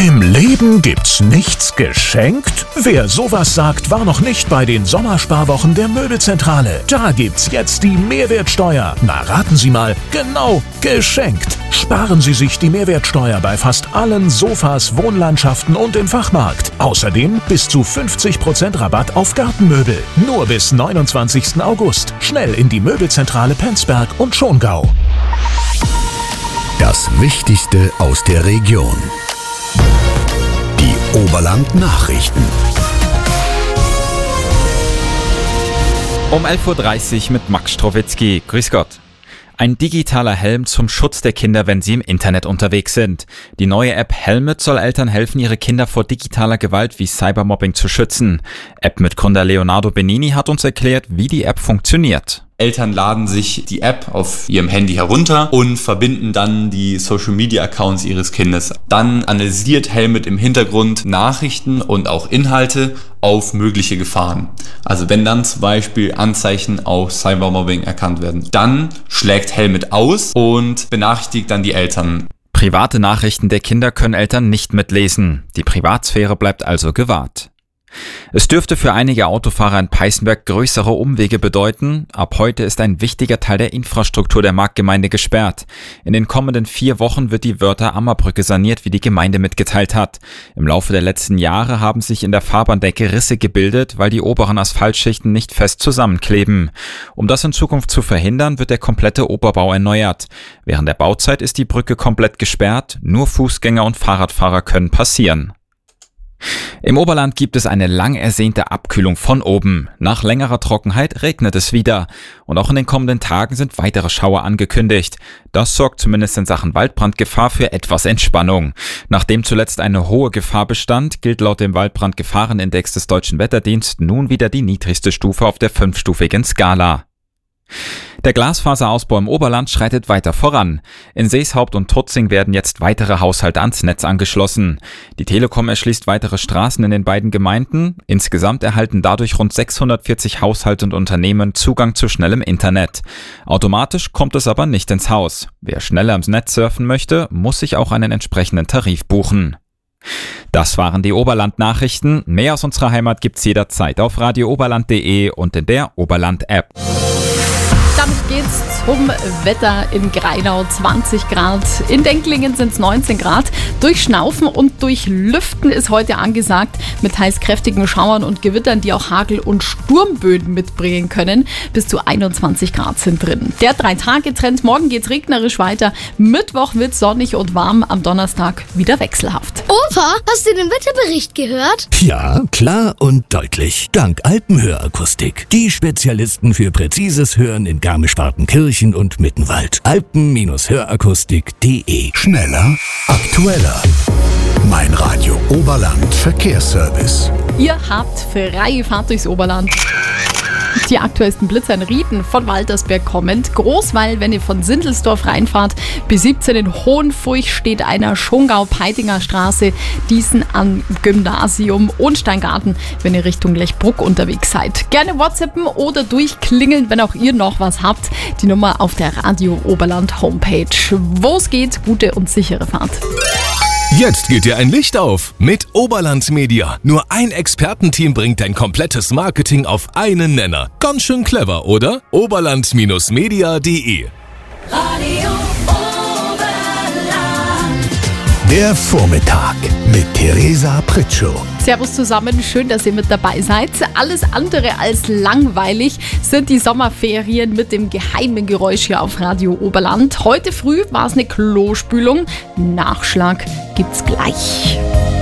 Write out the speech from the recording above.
Im Leben gibt's nichts geschenkt? Wer sowas sagt, war noch nicht bei den Sommersparwochen der Möbelzentrale. Da gibt's jetzt die Mehrwertsteuer. Na, raten Sie mal, genau, geschenkt. Sparen Sie sich die Mehrwertsteuer bei fast allen Sofas, Wohnlandschaften und im Fachmarkt. Außerdem bis zu 50% Rabatt auf Gartenmöbel. Nur bis 29. August. Schnell in die Möbelzentrale Penzberg und Schongau. Das Wichtigste aus der Region. Die Oberland-Nachrichten. Um 11.30 Uhr mit Max Strowitzki. Grüß Gott. Ein digitaler Helm zum Schutz der Kinder, wenn sie im Internet unterwegs sind. Die neue App Helmet soll Eltern helfen, ihre Kinder vor digitaler Gewalt wie Cybermobbing zu schützen. App-Mitgründer Leonardo Benini hat uns erklärt, wie die App funktioniert. Eltern laden sich die App auf ihrem Handy herunter und verbinden dann die Social-Media-Accounts ihres Kindes. Dann analysiert Helmet im Hintergrund Nachrichten und auch Inhalte auf mögliche Gefahren. Also wenn dann zum Beispiel Anzeichen auf Cybermobbing erkannt werden, dann schlägt Helmet aus und benachrichtigt dann die Eltern. Private Nachrichten der Kinder können Eltern nicht mitlesen. Die Privatsphäre bleibt also gewahrt. Es dürfte für einige Autofahrer in Peißenberg größere Umwege bedeuten. Ab heute ist ein wichtiger Teil der Infrastruktur der Marktgemeinde gesperrt. In den kommenden 4 Wochen wird die Wörther-Ammer-Brücke saniert, wie die Gemeinde mitgeteilt hat. Im Laufe der letzten Jahre haben sich in der Fahrbahndecke Risse gebildet, weil die oberen Asphaltschichten nicht fest zusammenkleben. Um das in Zukunft zu verhindern, wird der komplette Oberbau erneuert. Während der Bauzeit ist die Brücke komplett gesperrt. Nur Fußgänger und Fahrradfahrer können passieren. Im Oberland gibt es eine lang ersehnte Abkühlung von oben. Nach längerer Trockenheit regnet es wieder. Und auch in den kommenden Tagen sind weitere Schauer angekündigt. Das sorgt zumindest in Sachen Waldbrandgefahr für etwas Entspannung. Nachdem zuletzt eine hohe Gefahr bestand, gilt laut dem Waldbrandgefahrenindex des Deutschen Wetterdienstes nun wieder die niedrigste Stufe auf der 5-stufigen Skala. Der Glasfaserausbau im Oberland schreitet weiter voran. In Seeshaupt und Tutzing werden jetzt weitere Haushalte ans Netz angeschlossen. Die Telekom erschließt weitere Straßen in den beiden Gemeinden. Insgesamt erhalten dadurch rund 640 Haushalte und Unternehmen Zugang zu schnellem Internet. Automatisch kommt es aber nicht ins Haus. Wer schneller im Netz surfen möchte, muss sich auch einen entsprechenden Tarif buchen. Das waren die Oberland-Nachrichten. Mehr aus unserer Heimat gibt's jederzeit auf radiooberland.de und in der Oberland-App. Damit geht's zum Wetter in Greinau. 20 Grad. In Denklingen sind es 19 Grad. Durchschnaufen und Durchlüften ist heute angesagt. Mit teils kräftigen Schauern und Gewittern, die auch Hagel und Sturmböen mitbringen können. Bis zu 21 Grad sind drin. Der 3-Tage-Trend. Morgen geht's regnerisch weiter. Mittwoch wird sonnig und warm. Am Donnerstag wieder wechselhaft. Opa, hast du den Wetterbericht gehört? Ja, klar und deutlich. Dank Alpenhörakustik. Die Spezialisten für präzises Hören in Garmisch-Partenkirchen und Mittenwald. Alpen-Hörakustik.de. Schneller, aktueller. Mein Radio Oberland Verkehrsservice. Ihr habt freie Fahrt durchs Oberland. Die aktuellsten Blitzer in Rieden von Waltersberg kommend. Großweil, wenn ihr von Sindelsdorf reinfahrt. Bis 17 in Hohenfurch steht einer Schongau-Peitinger Straße. Diesen am Gymnasium und Steingarten, wenn ihr Richtung Lechbruck unterwegs seid. Gerne WhatsAppen oder durchklingeln, wenn auch ihr noch was habt. Die Nummer auf der Radio Oberland Homepage. Wo es geht, gute und sichere Fahrt. Jetzt geht dir ein Licht auf mit Oberland Media. Nur ein Expertenteam bringt dein komplettes Marketing auf einen Nenner. Ganz schön clever, oder? Oberland-media.de. Radio Oberland. Der Vormittag mit Theresa Pritschow. Servus zusammen, schön, dass ihr mit dabei seid. Alles andere als langweilig sind die Sommerferien mit dem geheimen Geräusch hier auf Radio Oberland. Heute früh war es eine Klospülung. Nachschlag gibt's gleich.